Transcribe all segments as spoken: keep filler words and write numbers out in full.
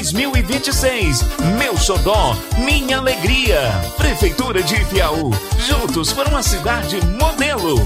dois mil e vinte e seis. Meu xodó, minha alegria. Prefeitura de Ipiaú, juntos por uma cidade modelo.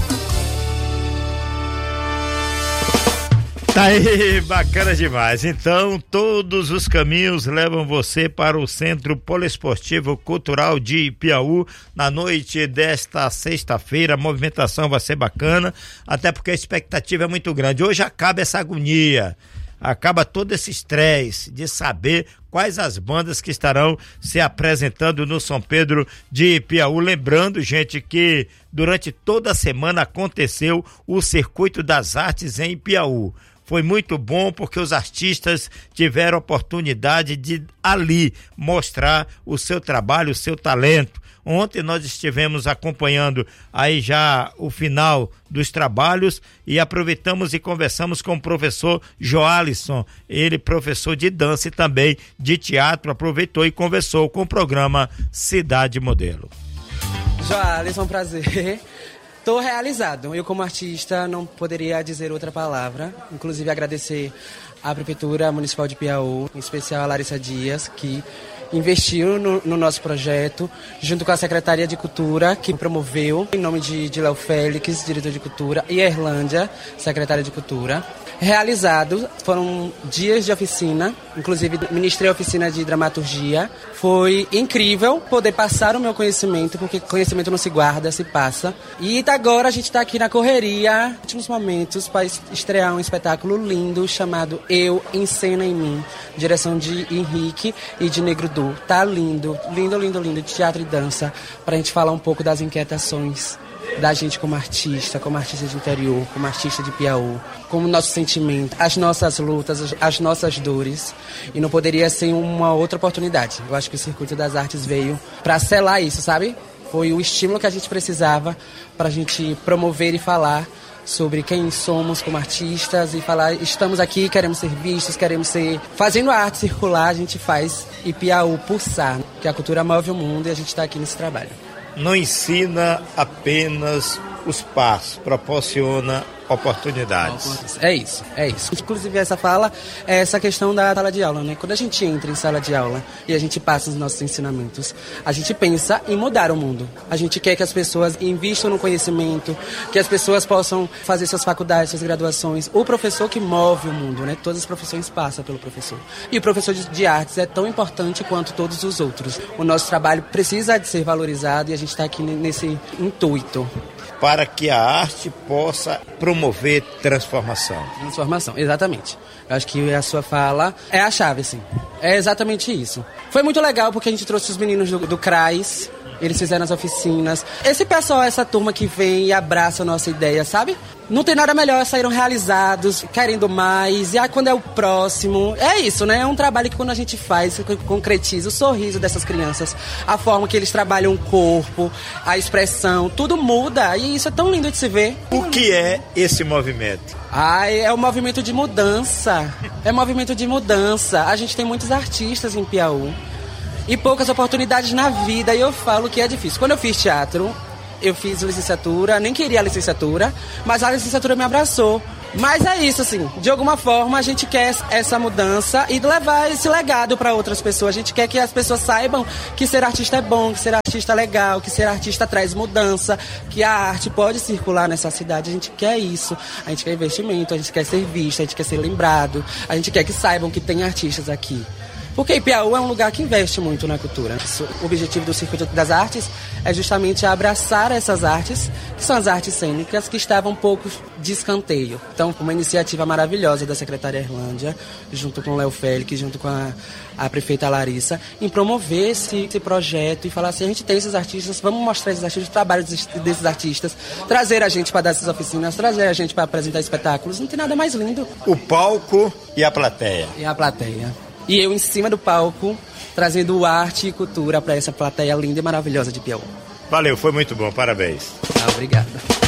Tá aí, bacana demais. Então, todos os caminhos levam você para o Centro Poliesportivo Cultural de Ipiaú na noite desta sexta-feira. A movimentação vai ser bacana, até porque a expectativa é muito grande. Hoje acaba essa agonia, acaba todo esse estresse de saber quais as bandas que estarão se apresentando no São Pedro de Ipiaú. Lembrando, gente, que durante toda a semana aconteceu o Circuito das Artes em Ipiaú. Foi muito bom porque os artistas tiveram oportunidade de ali mostrar o seu trabalho, o seu talento. Ontem nós estivemos acompanhando aí já o final dos trabalhos e aproveitamos e conversamos com o professor Joalisson, ele professor de dança e também de teatro, aproveitou e conversou com o programa Cidade Modelo. Joalisson, prazer. Estou realizado. Eu, como artista, não poderia dizer outra palavra. Inclusive, agradecer à Prefeitura Municipal de Ipiaú, em especial a Larissa Dias, que investiu no, no nosso projeto, junto com a Secretaria de Cultura, que promoveu, em nome de, de Léo Félix, diretor de Cultura, e a Erlândia, secretária de Cultura. Realizado, foram dias de oficina, inclusive ministrei a oficina de dramaturgia. Foi incrível poder passar o meu conhecimento, porque conhecimento não se guarda, se passa. E agora a gente está aqui na correria, últimos momentos, para estrear um espetáculo lindo chamado Eu, Encena em Mim, direção de Henrique e de Negro Du. Tá lindo, lindo, lindo, lindo, de teatro e dança, para a gente falar um pouco das inquietações da gente como artista, como artista de interior, como artista de Ipiaú, como nosso sentimento, as nossas lutas, as nossas dores, e não poderia ser uma outra oportunidade. Eu acho que o Circuito das Artes veio para selar isso, sabe? Foi o estímulo que a gente precisava para a gente promover e falar sobre quem somos como artistas e falar, estamos aqui, queremos ser vistos, queremos ser... Fazendo a arte circular, a gente faz Ipiaú pulsar, que a cultura move o mundo e a gente está aqui nesse trabalho. Não ensina apenas os passos, proporciona oportunidades. É isso, é isso. Inclusive essa fala é essa questão da sala de aula, né? Quando a gente entra em sala de aula e a gente passa os nossos ensinamentos, a gente pensa em mudar o mundo. A gente quer que as pessoas invistam no conhecimento, que as pessoas possam fazer suas faculdades, suas graduações. O professor que move o mundo, né? Todas as profissões passam pelo professor. E o professor de, de artes é tão importante quanto todos os outros. O nosso trabalho precisa de ser valorizado e a gente está aqui nesse intuito. Para que a arte possa promover transformação. Transformação, exatamente. Eu acho que a sua fala é a chave, assim. É exatamente isso. Foi muito legal porque a gente trouxe os meninos do, do CRAS, eles fizeram as oficinas. Esse pessoal, essa turma que vem e abraça a nossa ideia, sabe? Não tem nada melhor, saíram realizados, querendo mais, e aí quando é o próximo, é isso, né? É um trabalho que quando a gente faz, concretiza o sorriso dessas crianças, a forma que eles trabalham o corpo, a expressão, tudo muda, e isso é tão lindo de se ver. O que é esse movimento? Ai, é um movimento de mudança, é um movimento de mudança. A gente tem muitos artistas em Ipiaú, e poucas oportunidades na vida, e eu falo que é difícil. Quando eu fiz teatro, eu fiz licenciatura, nem queria a licenciatura, mas a licenciatura me abraçou. Mas é isso, assim, de alguma forma a gente quer essa mudança e levar esse legado para outras pessoas. A gente quer que as pessoas saibam que ser artista é bom, que ser artista é legal, que ser artista traz mudança, que a arte pode circular nessa cidade. A gente quer isso, a gente quer investimento, a gente quer ser visto, a gente quer ser lembrado, a gente quer que saibam que tem artistas aqui. Porque Ipiaú é um lugar que investe muito na cultura. O objetivo do Circuito das Artes é justamente abraçar essas artes, que são as artes cênicas, que estavam um pouco de escanteio. Então, uma iniciativa maravilhosa da secretária Erlândia, junto com o Léo Félix, junto com a, a prefeita Larissa, em promover esse, esse projeto e falar assim, a gente tem esses artistas, vamos mostrar esses artistas, o trabalho desses, desses artistas, trazer a gente para dar essas oficinas, trazer a gente para apresentar espetáculos. Não tem nada mais lindo. O palco e a plateia. E a plateia. E eu em cima do palco, trazendo arte e cultura para essa plateia linda e maravilhosa de Ipiaú. Valeu, foi muito bom, parabéns. Ah, obrigado.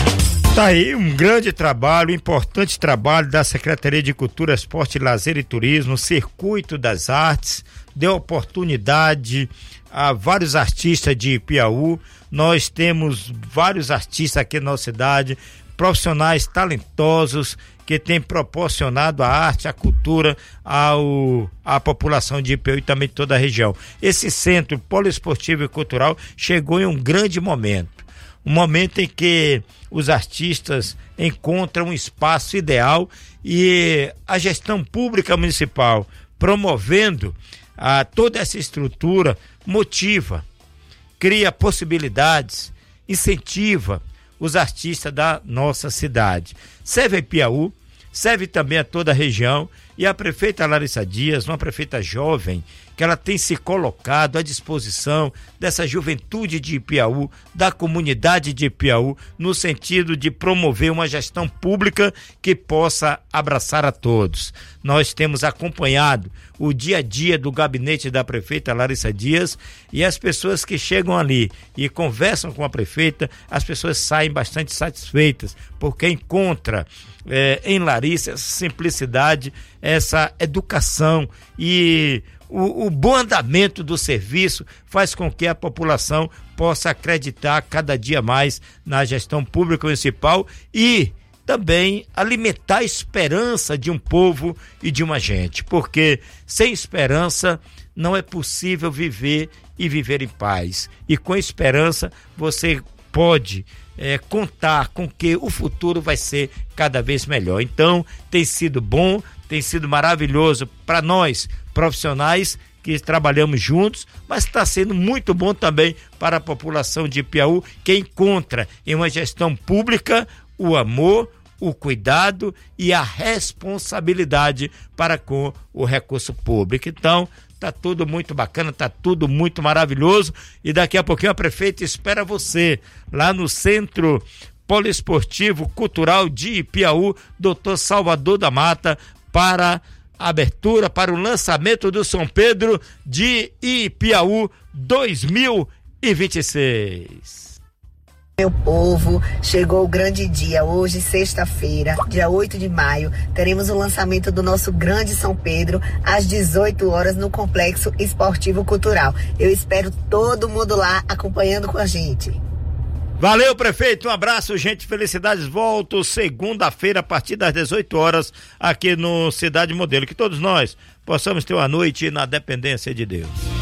Tá aí um grande trabalho, um importante trabalho da Secretaria de Cultura, Esporte, Lazer e Turismo, Circuito das Artes, deu oportunidade a vários artistas de Ipiaú. Nós temos vários artistas aqui na nossa cidade, profissionais talentosos que têm proporcionado a arte, a cultura ao, à população de Ipiaú e também de toda a região. Esse centro poliesportivo e cultural chegou em um grande momento, um momento em que os artistas encontram um espaço ideal e a gestão pública municipal promovendo a, toda essa estrutura motiva, cria possibilidades, incentiva os artistas da nossa cidade. Serve a Ipiaú, serve também a toda a região, e a prefeita Larissa Dias, uma prefeita jovem, que ela tem se colocado à disposição dessa juventude de Ipiaú, da comunidade de Ipiaú, no sentido de promover uma gestão pública que possa abraçar a todos. Nós temos acompanhado o dia a dia do gabinete da prefeita Larissa Dias, e as pessoas que chegam ali e conversam com a prefeita, as pessoas saem bastante satisfeitas, porque encontra é, em Larissa essa simplicidade, essa educação e o, o bom andamento do serviço faz com que a população possa acreditar cada dia mais na gestão pública municipal e também alimentar a esperança de um povo e de uma gente, porque sem esperança não é possível viver e viver em paz, e com esperança você pode é, contar com que o futuro vai ser cada vez melhor. Então tem sido bom, tem sido maravilhoso para nós profissionais que trabalhamos juntos, mas está sendo muito bom também para a população de Ipiaú, que encontra em uma gestão pública o amor, o cuidado e a responsabilidade para com o recurso público. Então, tá tudo muito bacana, tá tudo muito maravilhoso, e daqui a pouquinho a prefeita espera você lá no Centro Poliesportivo Cultural de Ipiaú, doutor Salvador da Mata, para a abertura, para o lançamento do São Pedro de Ipiaú dois mil e vinte e seis. Meu povo, chegou o grande dia. Hoje, sexta-feira, dia oito de maio, teremos o lançamento do nosso grande São Pedro às dezoito horas no Complexo Esportivo Cultural. Eu espero todo mundo lá acompanhando com a gente. Valeu, prefeito, um abraço, gente, felicidades. Volto segunda-feira a partir das dezoito horas aqui no Cidade Modelo. Que todos nós possamos ter uma noite na dependência de Deus.